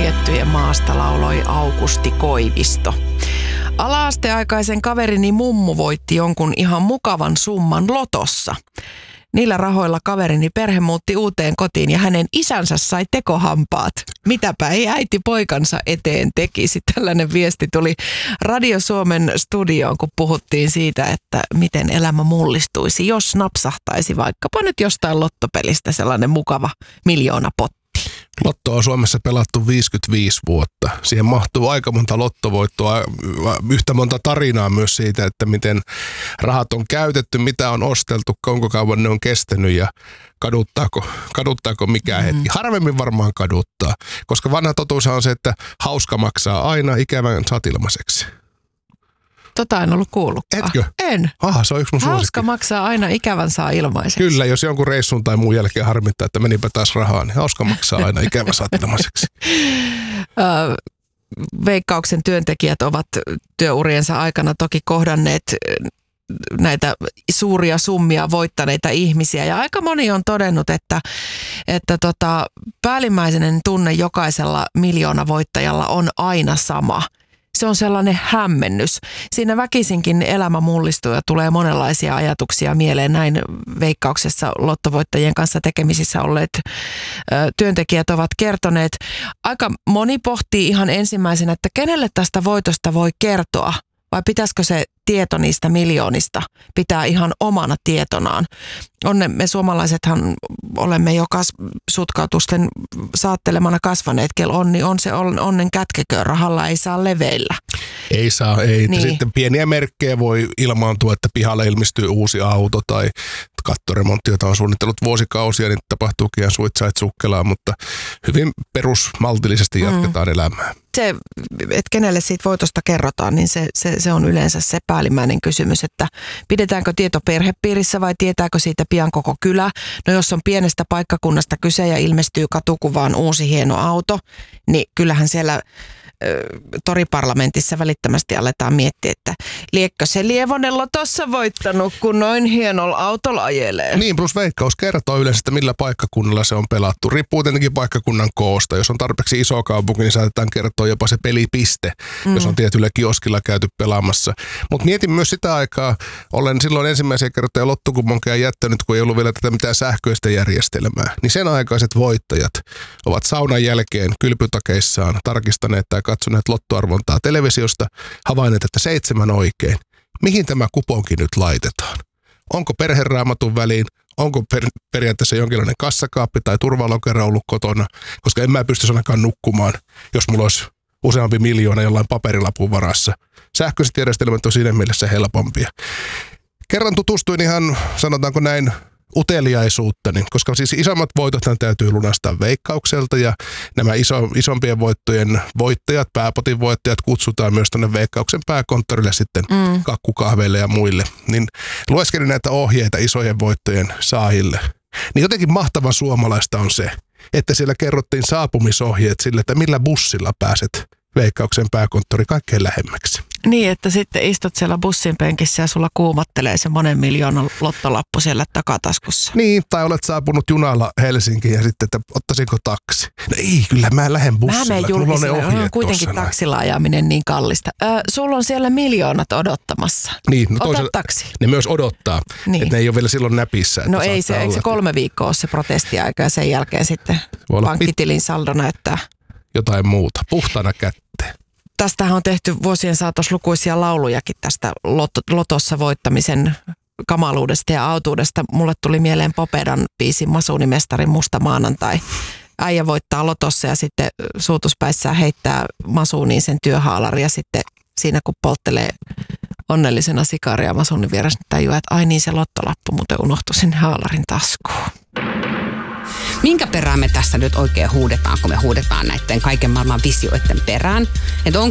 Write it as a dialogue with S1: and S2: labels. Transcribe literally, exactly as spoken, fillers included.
S1: äijättyjen maasta lauloi Aukusti Koivisto. Ala-asteaikaisen kaverini mummu voitti jonkun ihan mukavan summan lotossa. Niillä rahoilla kaverini perhe muutti uuteen kotiin ja hänen isänsä sai tekohampaat. Mitäpä ei äiti poikansa eteen tekisi. Tällainen viesti tuli Radio Suomen studioon, kun puhuttiin siitä, että miten elämä mullistuisi, jos napsahtaisi vaikkapa nyt jostain lottopelistä sellainen mukava miljoonapotti.
S2: Lotto on Suomessa pelattu viisikymmentäviisi vuotta. Siihen mahtuu aika monta lottovoittoa, yhtä monta tarinaa myös siitä, että miten rahat on käytetty, mitä on osteltu, kuinka kauan ne on kestänyt ja kaduttaako, kaduttaako mikään hetki. Harvemmin varmaan kaduttaa, koska vanha totuus on se, että hauska maksaa aina, ikävän saat ilmaiseksi.
S1: Tota en ollut kuullutkaan.
S2: Etkö?
S1: En.
S2: Aha, se on yksi mun
S1: Hauska
S2: suosikki.
S1: maksaa aina, ikävän saa ilmaiseksi.
S2: Kyllä, jos jonkun reissun tai muun jälkeen harmittaa, että menipä taas rahaa, niin hauska maksaa aina, ikävä saat ilmaiseksi.
S1: Veikkauksen työntekijät ovat työuriensa aikana toki kohdanneet näitä suuria summia voittaneita ihmisiä. Ja aika moni on todennut, että, että tota, päällimmäinen tunne jokaisella miljoonavoittajalla on aina sama. Se on sellainen hämmennys. Siinä väkisinkin elämä mullistuu ja tulee monenlaisia ajatuksia mieleen. Näin Veikkauksessa lottovoittajien kanssa tekemisissä olleet ö, työntekijät ovat kertoneet. Aika moni pohtii ihan ensimmäisenä, että kenelle tästä voitosta voi kertoa? Vai pitäisikö se tieto niistä miljoonista pitää ihan omana tietonaan? Onne, me suomalaisethan olemme jo kas, sutkautusten saattelemana kasvaneet, kello onni on se onnen kätkeköön, rahalla ei saa leveillä.
S2: Ei saa, ei.
S1: Niin.
S2: Sitten pieniä merkkejä voi ilmaantua, että pihalle ilmestyy uusi auto tai kattoremontti, jota on suunnitellut vuosikausia, niin tapahtuukin ihan suitsait sukkelaan, mutta hyvin perusmaltillisesti jatketaan mm. elämää.
S1: Se, että kenelle siitä voitosta kerrotaan, niin se, se, se on yleensä se päällimmäinen kysymys, että pidetäänkö tieto perhepiirissä vai tietääkö siitä pian koko kylä. No jos on pienestä paikkakunnasta kyse ja ilmestyy katukuvaan uusi hieno auto, niin kyllähän siellä toriparlamentissa välittömästi aletaan miettiä, että liekkö se Lievonella tossa voittanut, kun noin hienolla autolla ajelee.
S2: Niin, plus Veikkaus kertoo yleensä, että millä paikkakunnalla se on pelattu. Riippuu tietenkin paikkakunnan koosta. Jos on tarpeeksi iso kaupunki, niin saatetaan kertoa jopa se pelipiste, mm. jos on tietyllä kioskilla käyty pelaamassa. Mutta mietin myös sitä aikaa, olen silloin ensimmäisiä kertoja lottokuponkeja jättänyt, kun ei ollut vielä tätä mitään sähköistä järjestelmää. Niin sen aikaiset voittajat ovat saunan jälkeen kylpytakeissaan tarkistaneet tai katsoneet lottoarvontaa televisiosta, havainneet, että seitsemän oikein. Mihin tämä kuponki nyt laitetaan? Onko perheraamatun väliin? Onko per, periaatteessa jonkinlainen kassakaappi tai turvalokero ollut kotona? Koska en mä pystyisi ainakaan nukkumaan, jos mulla olisi useampi miljoona jollain paperilapun varassa. Sähköiset järjestelmät on siinä mielessä helpompia. Kerran tutustuin ihan, sanotaanko näin, uteliaisuuttani, koska siis isommat voitothan täytyy lunastaa Veikkaukselta ja nämä iso, isompien voittojen voittajat, pääpotin voittajat kutsutaan myös tuonne Veikkauksen pääkonttorille sitten mm. kakkukahveille ja muille. Niin lueskelin näitä ohjeita isojen voittojen saajille. Niin jotenkin mahtavan suomalaista on se, että siellä kerrottiin saapumisohjeet sille, että millä bussilla pääset Veikkauksen pääkonttori kaikkein lähemmäksi.
S1: Niin, että sitten istut siellä bussin penkissä ja sulla kuumattelee se monen miljoonan lottolappu siellä takataskussa.
S2: Niin, tai olet saapunut junalla Helsinkiin ja sitten, että ottaisinko taksi? No ei, kyllä mä lähden bussilla.
S1: Mä menen julkisella, on, on kuitenkin
S2: tossana.
S1: Taksilla ajaminen niin kallista. Ö, sulla on siellä miljoonat odottamassa.
S2: Niin, no
S1: ota taksi.
S2: Ne myös odottaa,
S1: niin.
S2: Että ne ei ole vielä silloin näpissä.
S1: No ei se, eikö se kolme viikkoa ole se protestiaika ja sen jälkeen sitten pankkitilin saldo näyttää
S2: jotain muuta, puhtaana kätteen.
S1: Tästähän on tehty vuosien saatossa lukuisia laulujakin tästä lot- lotossa voittamisen kamaluudesta ja autuudesta. Mulle tuli mieleen Popedan biisin Masuunimestarin Musta maanantai. Äijä voittaa lotossa ja sitten suutuspäissään heittää masuuniin sen työhaalari ja sitten siinä kun polttelee onnellisena sikaria masuunin vieressä, niin tajuaa, että ai niin se lottolappu muuten unohtui sinne haalarin taskuun.
S3: Minkä perään me tässä nyt oikein huudetaan, kun me huudetaan näiden kaiken maailman visioiden perään? Että on